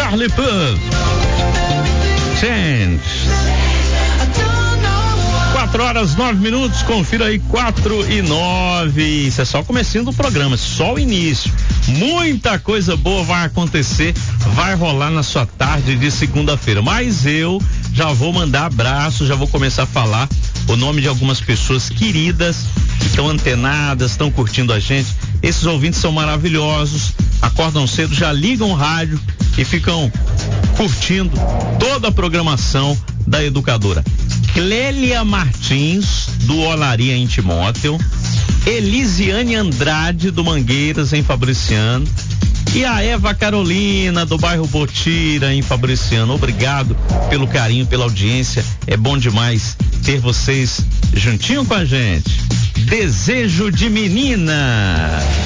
Charlie Puth. Change. 4:09, confira aí, 4:09. Isso é só o comecinho do programa, só o início. Muita coisa boa vai acontecer, vai rolar na sua tarde de segunda-feira. Mas eu já vou mandar abraço, já vou começar a falar o nome de algumas pessoas queridas que estão antenadas, estão curtindo a gente. Esses ouvintes são maravilhosos, acordam cedo, já ligam o rádio e ficam curtindo toda a programação da Educadora. Clélia Martins, do Olaria em Timóteo, Elisiane Andrade, do Mangueiras em Fabriciano, e a Eva Carolina, do bairro Botira em Fabriciano. Obrigado pelo carinho, pela audiência, é bom demais ter vocês juntinho com a gente. Desejo de menina.